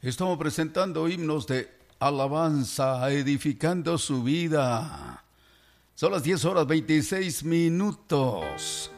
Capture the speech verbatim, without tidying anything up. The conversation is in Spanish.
Estamos presentando himnos de alabanza, edificando su vida. Son las diez horas veintiséis minutos.